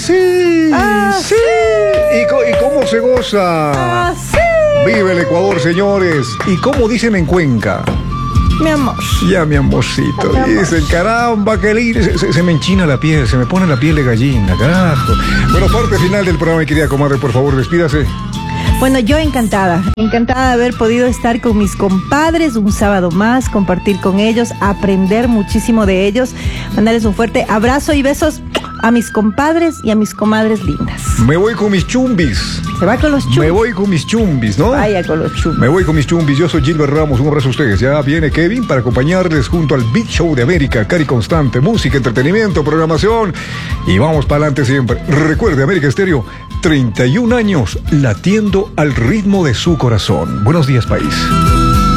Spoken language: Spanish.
sí, sí. ¿Y cómo se goza? Sí. Vive el Ecuador, señores. ¿Y cómo dicen en Cuenca? Mi amor. Ya, mi amorcito. Mi amor. Dicen, caramba, qué lindo. Se me enchina la piel, se me pone la piel de gallina, carajo. Bueno, parte final del programa, mi querida comadre, por favor, despídase. Bueno, yo encantada de haber podido estar con mis compadres un sábado más, compartir con ellos, aprender muchísimo de ellos, mandarles un fuerte abrazo y besos a mis compadres y a mis comadres lindas. Me voy con mis chumbis. Se va con los chumbis. Me voy con mis chumbis, ¿no? Vaya con los chumbis. Me voy con mis chumbis. Yo soy Gilbert Ramos. Un abrazo a ustedes. Ya viene Kevin para acompañarles junto al Big Show de América. Cari Constante, música, entretenimiento, programación. Y vamos para adelante siempre. Recuerde, América Estéreo, 31 años latiendo al ritmo de su corazón. Buenos días, país.